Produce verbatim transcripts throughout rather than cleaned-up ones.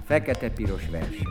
Fekete-piros versek.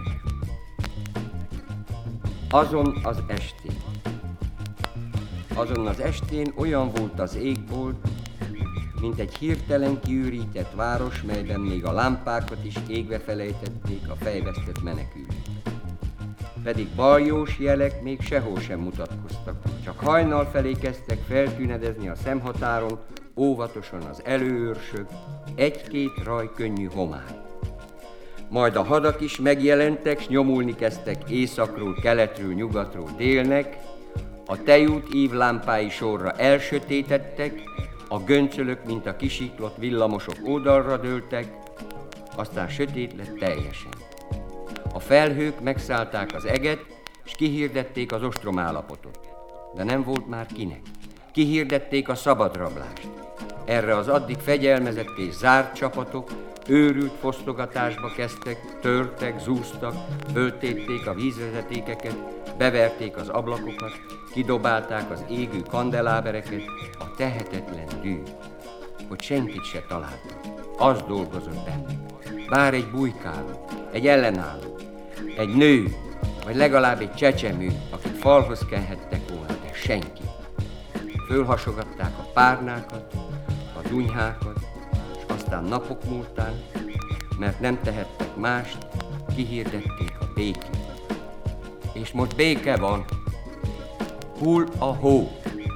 Azon az estén. Azon az estén olyan volt az égbolt, mint egy hirtelen kiürített város, melyben még a lámpákat is égve felejtették a fejvesztett menekülők. Pedig baljós jelek még sehol sem mutatkoztak, csak hajnal felé kezdtek feltűnedezni a szemhatáron, óvatosan az előőrsök, egy-két raj könnyű homály. Majd a hadak is megjelentek, s nyomulni kezdtek északról, keletről, nyugatról, délnek, a tejút ívlámpái sorra elsötétettek, a göncölök, mint a kisiklott villamosok oldalra dőltek, aztán sötét lett teljesen. A felhők megszállták az eget, s kihirdették az ostromállapotot. De nem volt már kinek. Kihirdették a szabadrablást. Erre az addig fegyelmezett és zárt csapatok őrült fosztogatásba kezdtek, törtek, zúztak, föltépték a vízvezetékeket, beverték az ablakokat, kidobálták az égő kandelábereket, a tehetetlen dű, hogy senkit se találtak. Az dolgozott bennük. Bár egy bujkáló, egy ellenálló, egy nő, vagy legalább egy csecsemő, akit falhoz kenhettek volna, de senki. Fölhasogatták a párnákat, a dunyhákat, és aztán napok múltán, mert nem tehettek mást, kihirdették a békét. És most béke van. Hull a hó.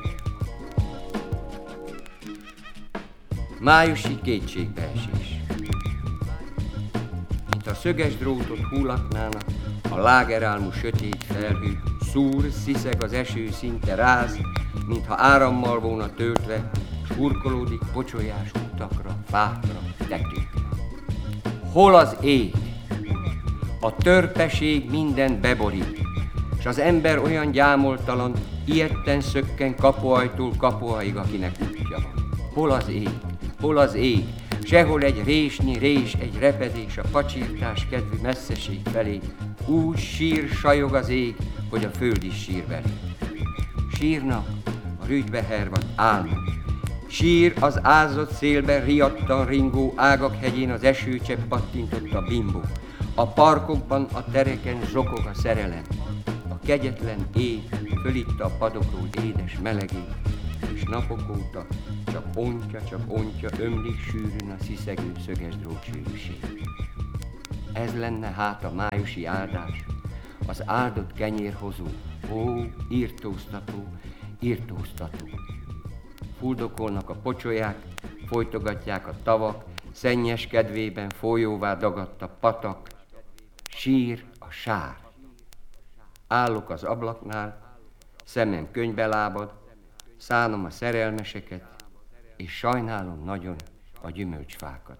Májusi kétségbeesés. Mint a szöges drótot hullatnának, a lágerálmú sötét felhő, szúr, sziszeg az eső, szinte ráz, mintha árammal volna töltve, s hurkolódik pocsolyás utakra, fákra, tetőkre. Hol az ég? A törpeség mindent beborít, s az ember olyan gyámoltalan, ijedten szökken kapuajtól kapuaig, akinek útja van. Hol az ég? Hol az ég? Sehol egy résnyi rés, egy repedés a pacsirtás kedvű messzeség felé. Úgy sír, sajog az ég, hogy a föld is sír vele. Sírnak a rügybe hervadt álmok. Sír az ázott szélben riadtan ringó ágak hegyén az esőcsepp pattintott a bimbó. A parkokban, a tereken zsokog a szerelem. A kegyetlen ég fölitta a padokról édes melegét, és napok óta csak ontja, csak ontja, ömlik sűrűn a sziszegő szöges drótsűrűség. Ez lenne hát a májusi áldás, az áldott kenyérhozó, ó, írtóztató, írtóztató. Fuldokolnak a pocsolyák, folytogatják a tavak, szennyes kedvében folyóvá dagadt a patak, sír a sár. Állok az ablaknál, szemem könyvbe lábad, szánom a szerelmeseket, és sajnálom nagyon a gyümölcsfákat.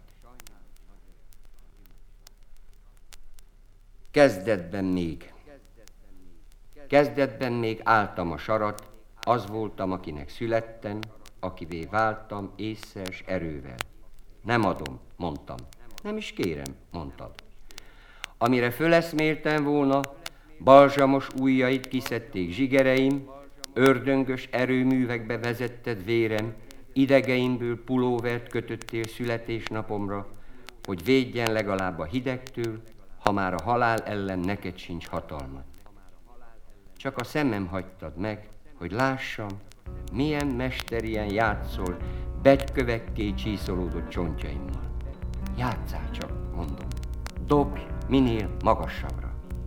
Kezdetben még. Kezdetben még álltam a sarat, az voltam, akinek születtem, akivé váltam ésszel s erővel. Nem adom, mondtam. Nem is kérem, mondtad. Amire föleszméltem volna, balzsamos ujjait kiszedték zsigereim, ördöngös erőművekbe vezetted vérem, idegeimből pulóvert kötöttél születésnapomra, hogy védjen legalább a hidegtől, ha már a halál ellen neked sincs hatalmad. Csak a szemem hagytad meg, hogy lássam, milyen mesterien játszol betykövekké csíszolódott csontjaimmal. Játsszál csak, mondom, dobj minél magasabbra.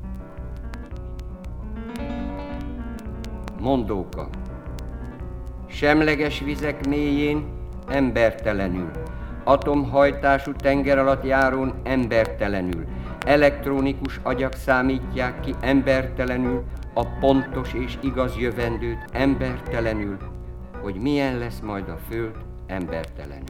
Mondóka. Semleges vizek mélyén embertelenül, atomhajtású tenger alatt járón embertelenül, elektronikus agyak számítják ki embertelenül a pontos és igaz jövendőt embertelenül, hogy milyen lesz majd a föld embertelenül.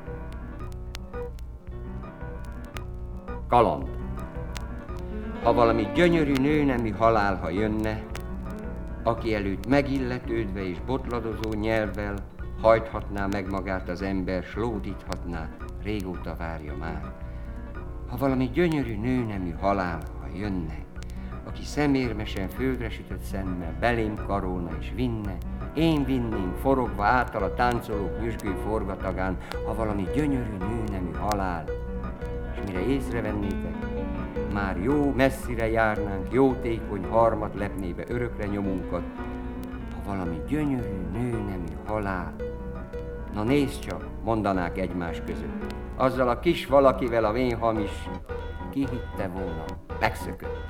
Kaland. Ha valami gyönyörű nőnemű halál, ha jönne, aki előtt megilletődve és botladozó nyelvvel hajthatná meg magát az ember, s lódíthatná, régóta várja már. Ha valami gyönyörű nőnemű halál, ha jönne, aki szemérmesen földre sütött szemmel belém karolna és vinne, én vinném forogva általa táncolók nyüzsgő forgatagán, ha valami gyönyörű nőnemű halál, és mire észrevennétek, már jó messzire járnánk, jótékony harmat lepnébe örökre nyomunkat, ha valami gyönyörű nőnemű halál. Na nézd csak, mondanák egymás között. Azzal a kis valakivel a vén hamis, ki hitte volna, megszökött.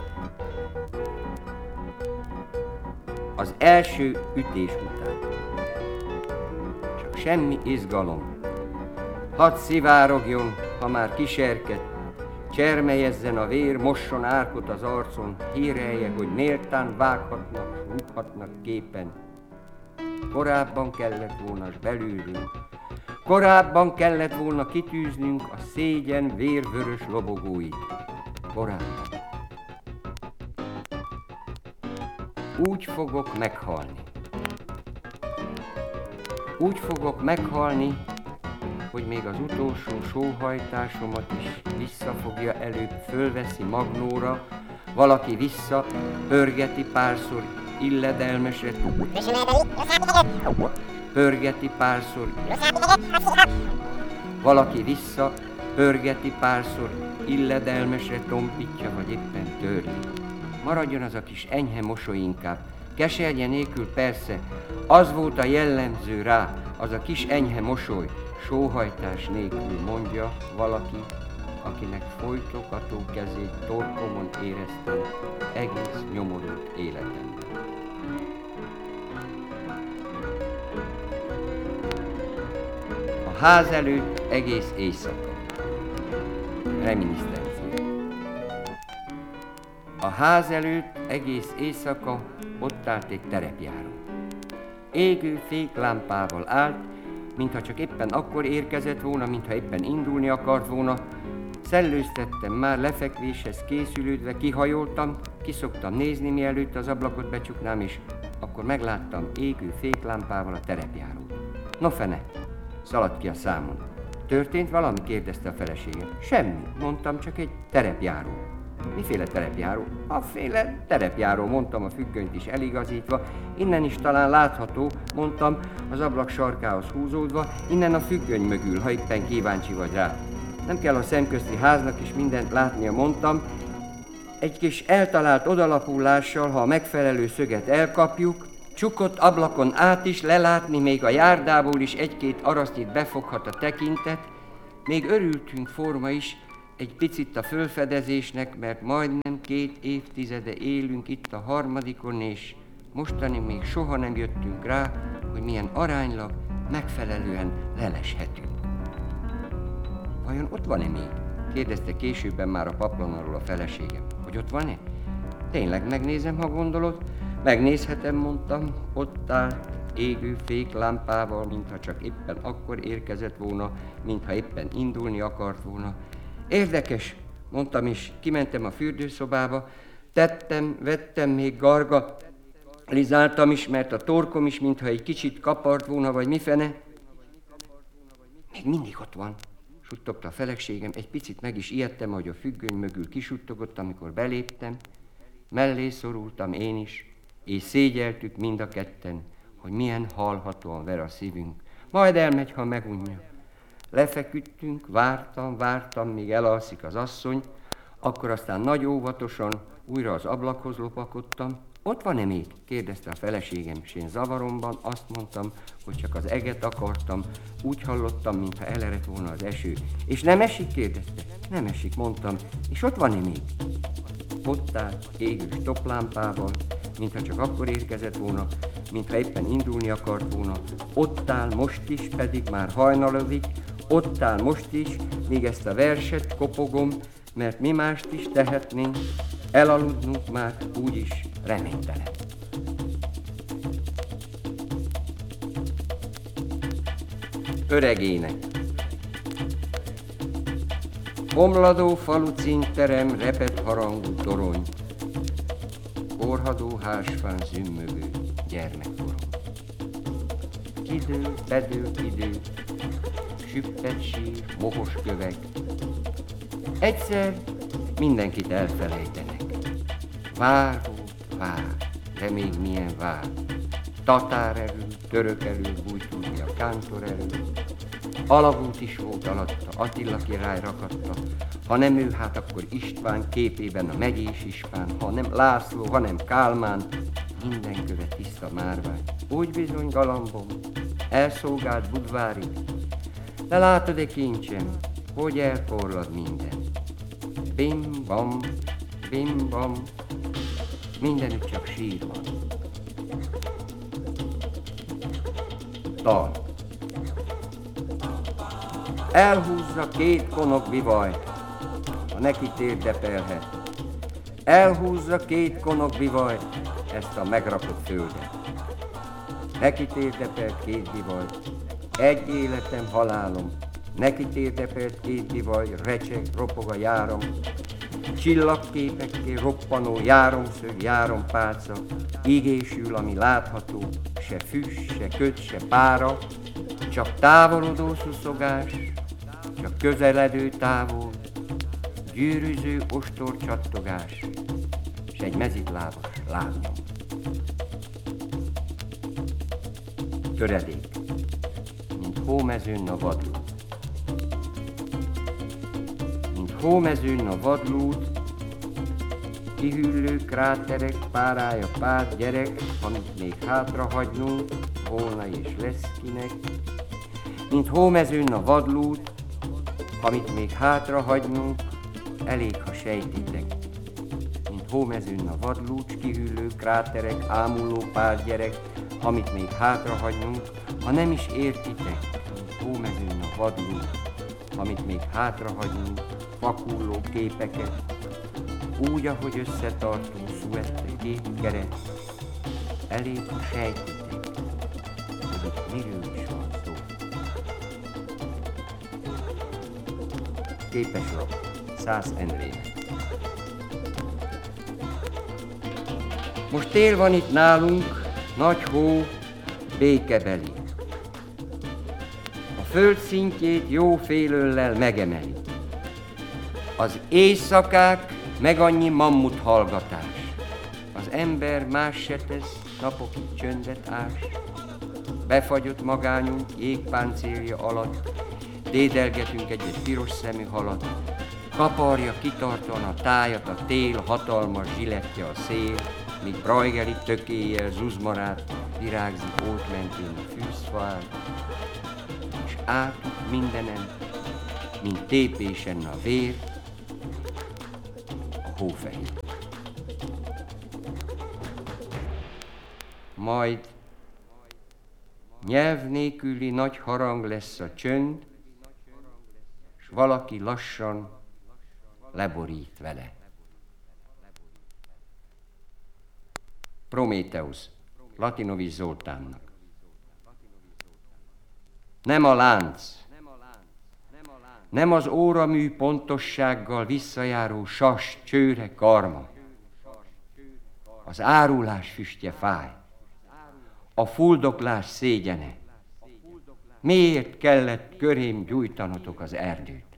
Az első ütés után. Csak semmi izgalom. Hadd szivárogjon, ha már kiserkedt, csermelyezzen a vér, mosson árkot az arcon, hírelje, hogy méltán vághatnak, rúghatnak képen. Korábban kellett volna s belülünk, korábban kellett volna kitűznünk a szégyen vérvörös lobogóit. Korábban. Úgy fogok meghalni. Úgy fogok meghalni, hogy még az utolsó sóhajtásomat is visszafogja előbb, fölveszi magnóra, valaki vissza, pörgeti párszor illedelmesre, pörgeti párszor, valaki vissza, pörgeti párszor illedelmesre, tompítja, vagy éppen törli. Maradjon az a kis enyhe mosoly inkább, keserje nélkül persze, az volt a jellemző rá, az a kis enyhe mosoly, sóhajtás nélkül, mondja valaki, akinek folytogató kezét torkomon éreztem egész nyomorult életemben. A ház előtt egész éjszaka. Reminiszencia. A ház előtt egész éjszaka ott állt egy terepjáró. Égő féklámpával állt, mintha csak éppen akkor érkezett volna, mintha éppen indulni akart volna. Szellőztettem már lefekvéshez készülődve, kihajoltam, kiszoktam nézni, mielőtt az ablakot becsuknám, és akkor megláttam égő féklámpával a terepjárót. No fene, szaladt ki a számon. Történt valami? Kérdezte a feleségem. Semmi, mondtam, csak egy terepjáró. Miféle terepjáró? Afféle terepjáró, mondtam, a függönyt is eligazítva. Innen is talán látható, mondtam, az ablak sarkához húzódva, innen a függöny mögül, ha éppen kíváncsi vagy rá. Nem kell a szemközti háznak is mindent látnia, mondtam. Egy kis eltalált odalapulással, ha a megfelelő szöget elkapjuk, csukott ablakon át is lelátni, még a járdából is egy-két arasznyit befoghat a tekintet. Még örültünk forma is egy picit a fölfedezésnek, mert majdnem két évtizede élünk itt a harmadikon, és mostani még soha nem jöttünk rá, hogy milyen aránylag, megfelelően leleshetünk. Vajon ott van-e még? Kérdezte későbben már a paplonról a feleségem. Hogy ott van-e? Tényleg megnézem, ha gondolod. Megnézhetem, mondtam. Ott állt égő féklámpával, mintha csak éppen akkor érkezett volna, mintha éppen indulni akart volna. Érdekes, mondtam, és kimentem a fürdőszobába. Tettem, vettem még garga, lizáltam is, mert a torkom is, mintha egy kicsit kapart volna, vagy mifene. Még mindig ott van, suttogta a feleségem, egy picit meg is ijedtem, ahogy a függöny mögül kisuttogott, amikor beléptem. Mellé szorultam én is, és szégyeltük mind a ketten, hogy milyen halhatóan ver a szívünk. Majd elmegy, ha megunja. Lefeküdtünk, vártam, vártam, míg elalszik az asszony, akkor aztán nagy óvatosan újra az ablakhoz lopakodtam. Ott van-e még? Kérdezte a feleségem, és én zavaromban azt mondtam, hogy csak az eget akartam, úgy hallottam, mintha elerett volna az eső. És nem esik? Kérdezte. Nem esik, mondtam. És ott van-e még? Ott állt égő stopplámpával, mintha csak akkor érkezett volna, mintha éppen indulni akart volna. Ott áll most is, pedig már hajnalödik, ott áll most is, míg ezt a verset kopogom, mert mi mást is tehetnénk, elaludnunk már úgyis reménytelen. Öregének. Omladó falu cinterem, repett harangú torony, korhadó házfán zümmögő gyermekkorom. Kidől, bedől idő, süppet sír, mohos kövek. Egyszer mindenkit elfelejtenek. Vár volt, vár, de még milyen vár. Tatár erő, török erő, bújtódni a kántor erő. alagút is volt alatta, Attila király rakatta, ha nem ő, hát akkor István képében a megyés ispán, ha nem László, hanem Kálmán, minden köve tiszta márvány. Úgy bizony, galambom, elszolgált Budvárig, de látod-e kincsem, hogy elporlad minden. Bim-bam, bim-bam, mindenütt csak sír van. Dal. Elhúzza két konok bivaj, ha neki térdepelhet. Elhúzza két konok bivaj, ezt a megrakott földet. Neki térdepelt két bivaj, egy életem, halálom. Neki térdepelt két bivaj, recseg, ropog a járom. Csillagképekké roppanó járomszög, járompálca, ígésül, ami látható, se füst, se köd, se pára, csak távolodó szuszogás, csak közeledő távol, gyűrűző ostor csattogás, s egy mezitlábas lábnyom. Töredék, mint hómezőn a vadlód. Mint hómezőn a vadlód, kihűlő kráterek, párája pár gyerek, amit még hátra hagynunk, volna és lesz kinek. Mint hómezőn a vadlód, amit még hátra hagynunk, elég, ha sejtitek. Mint hómezőn a vadlód, kihűlő kráterek, ámuló pár gyerek, amit még hátra hagynunk, ha nem is értitek. Mint hómezőn a vadlód, amit még hátra hagynunk, vakulló képeket, úgy, ahogy összetartunk Szuette két keret, elég, ha sejtitek, hogy itt miről is van szó. Képeslap, Szász Endrének. Most tél van itt nálunk, nagy hó, békebeli. A föld szintjét jó félöllel megemeli. Az éjszakák meg annyi mammut hallgatás. Az ember más se tesz, napokig csöndet ás. Befagyott magányunk jégpáncélja alatt, dédelgetünk egy-egy piros szemű halat. Kaparja kitartan a tájat a tél, hatalmas zsilettje a szél, míg brajgeli tökéjjel zuzmarát virágzik ót mentén a fűszfár, és átut mindenen, mint tépésen a vér, a hófehér. Majd nyelv nélküli nagy harang lesz a csönd, s valaki lassan leborít vele. Prométeusz, Latinovics Zoltánnak. Nem a lánc, nem az óramű pontossággal visszajáró sas, csőre, karma. Az árulás füstje fáj, a fuldoklás szégyene. Miért kellett körém gyújtanotok az erdőt?